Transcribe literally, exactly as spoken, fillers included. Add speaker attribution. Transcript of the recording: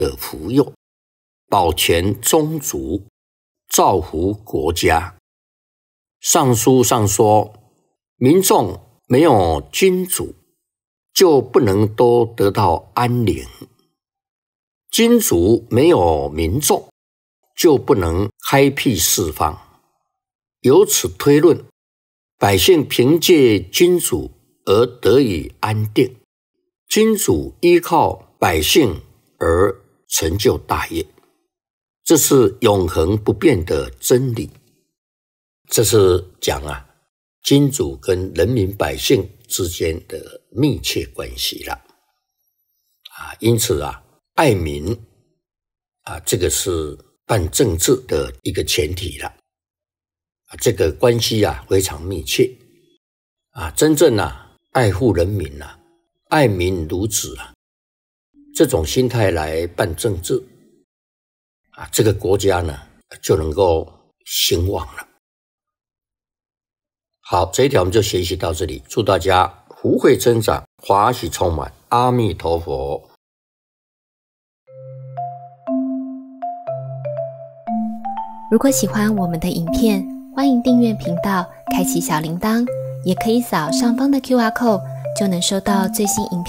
Speaker 1: 的福佑，保全宗族，造福国家。上书上说，民众没有君主，就不能都得到安宁；君主没有民众，就不能开辟四方。由此推论，百姓凭借君主而得以安定，君主依靠百姓而成就大业，这是永恒不变的真理。这是讲啊，君主跟人民百姓之间的密切关系了啊。因此啊，爱民啊，这个是办政治的一个前提了啊。这个关系啊非常密切啊。真正啊爱护人民啊，爱民如子啊，这种心态来办政治啊，这个国家呢就能够兴旺了。好，这一条我们就学习到这里，祝大家福慧增长，华喜充满，阿弥陀佛。
Speaker 2: 如果喜欢我们的影片，欢迎订阅频道，开启小铃铛，也可以扫上方的 Q R code， 就能收到最新影片